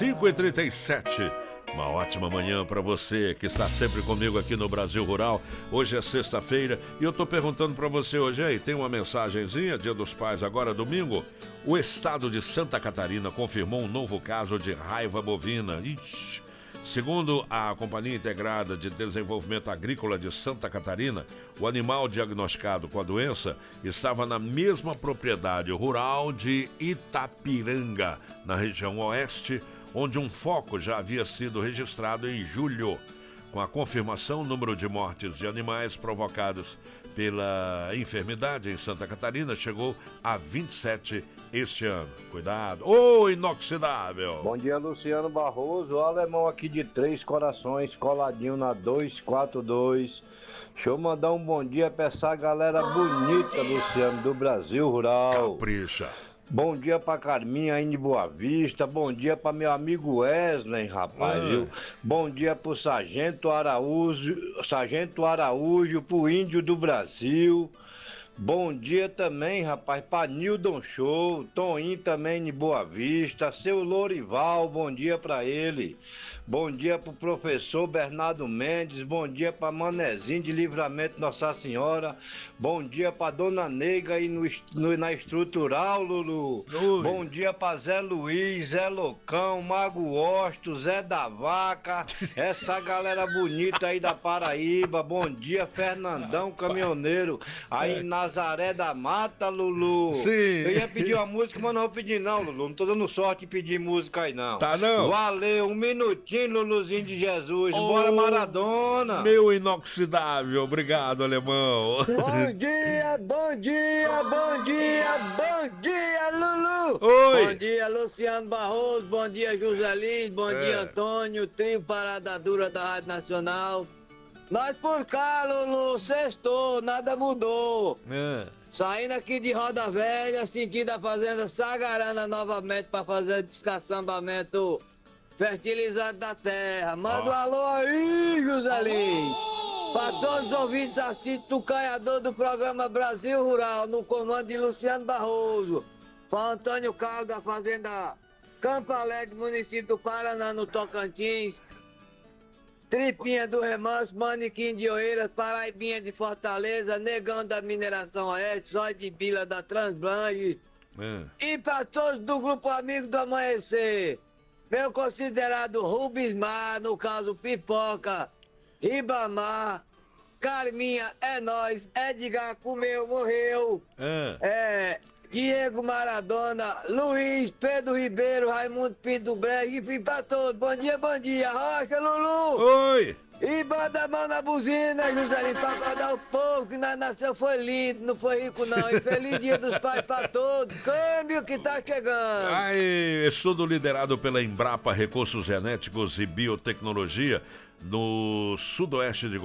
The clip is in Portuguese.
5h37. Uma ótima manhã para você que está sempre comigo aqui no Brasil Rural. Hoje é sexta-feira e eu tô perguntando para você hoje aí, tem uma mensagenzinha, Dia dos Pais agora domingo? O estado de Santa Catarina confirmou um novo caso de raiva bovina. Ixi. Segundo a Companhia Integrada de Desenvolvimento Agrícola de Santa Catarina, o animal diagnosticado com a doença estava na mesma propriedade rural de Itapiranga, na região oeste, onde um foco já havia sido registrado em julho. Com a confirmação, o número de mortes de animais provocados pela enfermidade em Santa Catarina chegou a 27 este ano. Cuidado. Ô, inoxidável! Bom dia, Luciano Barroso, o alemão aqui de Três Corações, coladinho na 242. Deixa eu mandar um bom dia pra essa galera bonita, Luciano, do Brasil Rural. Capricha. Bom dia pra Carminha aí de Boa Vista. Bom dia pra meu amigo Wesley, rapaz, viu? Bom dia pro Sargento Araújo, pro Índio do Brasil. Bom dia também, rapaz, pra Nildon Show, Toninho também de Boa Vista, seu Lorival, bom dia pra ele. Bom dia pro professor Bernardo Mendes, bom dia pra Manezinho de Livramento Nossa Senhora, bom dia pra Dona Neiga aí na Estrutural, Lulu. Oi. Bom dia pra Zé Luiz, Zé Loucão, Mago Osto, Zé da Vaca, essa galera bonita aí da Paraíba, bom dia Fernandão Caminhoneiro, aí na Nazaré da Mata, Lulu. Sim. Eu ia pedir uma música, mas não vou pedir não, Lulu. Não tô dando sorte de pedir música aí, não. Tá não? Valeu, um minutinho, Luluzinho de Jesus. Bora, Maradona. Meu inoxidável, obrigado, alemão. Bom dia, bom dia, bom dia, bom dia, Lulu. Oi. Bom dia, Luciano Barroso, bom dia, José Lins, bom dia, Antônio, trio Parada Dura da Rádio Nacional. Nós por cá, Lulu, sextou, nada mudou. Saindo aqui de Roda Velha, sentindo a fazenda Sagarana novamente para fazer descaçambamento fertilizado da terra. Manda um alô aí, José Lins. Para todos os ouvintes assistir Tucaiador do programa Brasil Rural, no comando de Luciano Barroso. Para Antônio Carlos da fazenda Campo Alegre, município do Paraná, no Tocantins. Tripinha do Remanso, Manequim de Oeiras, Paraibinha de Fortaleza, Negão da Mineração Oeste, Zóio de Bila da Transbranche. E para todos do Grupo Amigo do Amanhecer, meu considerado Rubismar, no caso Pipoca, Ribamar, Carminha, é nóis, Edgar comeu, morreu. Diego Maradona, Luiz, Pedro Ribeiro, Raimundo Pinto do Brejo, enfim, pra todos. Bom dia, Rocha, Lulu. Oi. E banda a mão na buzina, Joselito, pra acordar o povo, que nós nasceu foi lindo, não foi rico não. E feliz dia dos pais pra todos, câmbio que tá chegando. Aí, estudo liderado pela Embrapa Recursos Genéticos e Biotecnologia no sudoeste de